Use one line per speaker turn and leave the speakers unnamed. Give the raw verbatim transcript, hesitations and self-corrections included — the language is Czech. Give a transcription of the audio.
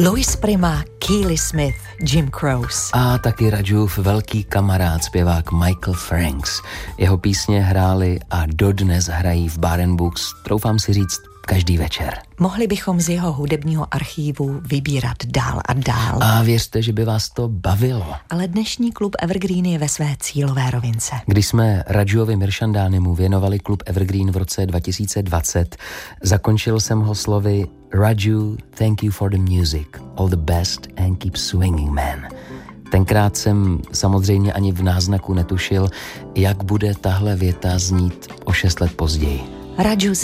Louis Prima, Keely Smith, Jim Croce.
A taky Rajův velký kamarád, zpěvák Michael Franks. Jeho písně hráli a dodnes hrají v Bar and Books, troufám si říct, každý večer.
Mohli bychom z jeho hudebního archívu vybírat dál a dál.
A věřte, že by vás to bavilo.
Ale dnešní klub Evergreen je ve své cílové rovince.
Když jsme Rajuovi Mirshandánimu věnovali klub Evergreen v roce dva tisíce dvacet, zakončil jsem ho slovy Raju, thank you for the music, all the best and keep swinging, man. Tenkrát jsem samozřejmě ani v náznaku netušil, jak bude tahle věta znít o šest let později.
Raju